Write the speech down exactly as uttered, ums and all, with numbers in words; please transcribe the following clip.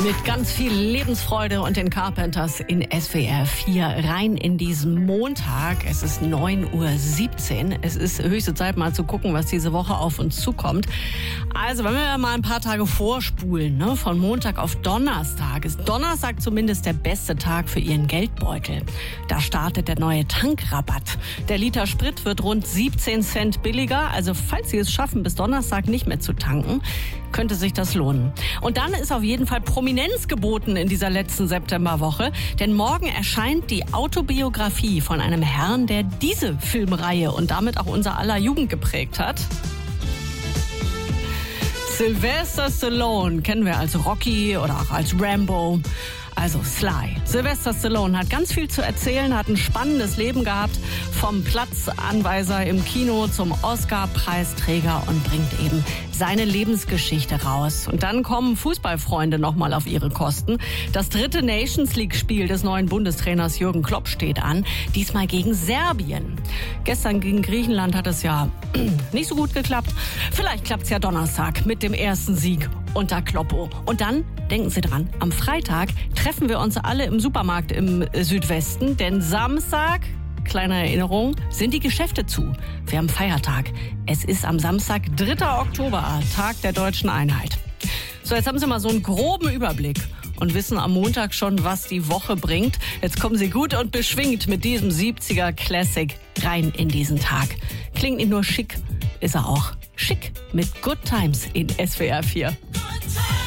Mit ganz viel Lebensfreude und den Carpenters in S W R vier rein in diesen Montag. Es ist neun Uhr siebzehn. Es ist höchste Zeit, mal zu gucken, was diese Woche auf uns zukommt. Also, wenn wir mal ein paar Tage vorspulen, ne, von Montag auf Donnerstag, ist Donnerstag zumindest der beste Tag für Ihren Geldbeutel. Da startet der neue Tankrabatt. Der Liter Sprit wird rund siebzehn Cent billiger. Also, falls Sie es schaffen, bis Donnerstag nicht mehr zu tanken, könnte sich das lohnen. Und dann ist auf jeden Fall Prominenz geboten in dieser letzten Septemberwoche, denn morgen erscheint die Autobiografie von einem Herrn, der diese Filmreihe und damit auch unser aller Jugend geprägt hat. Sylvester Stallone kennen wir als Rocky oder auch als Rambo. Also Sly. Sylvester Stallone hat ganz viel zu erzählen, hat ein spannendes Leben gehabt, vom Platzanweiser im Kino zum Oscar-Preisträger und bringt eben seine Lebensgeschichte raus. Und dann kommen Fußballfreunde nochmal auf ihre Kosten. Das dritte Nations-League-Spiel des neuen Bundestrainers Jürgen Klopp steht an, diesmal gegen Serbien. Gestern gegen Griechenland hat es ja nicht so gut geklappt. Vielleicht klappt es ja Donnerstag mit dem ersten Sieg unter Kloppo. Und dann, denken Sie dran, am Freitag treffen wir uns alle im Supermarkt im Südwesten, denn Samstag, kleine Erinnerung, sind die Geschäfte zu. Wir haben Feiertag. Es ist am Samstag, dritter Oktober, Tag der deutschen Einheit. So, jetzt haben Sie mal so einen groben Überblick und wissen am Montag schon, was die Woche bringt. Jetzt kommen Sie gut und beschwingt mit diesem siebziger Classic rein in diesen Tag. Klingt nicht nur schick, ist er auch. Schick mit Good Times in S W R vier.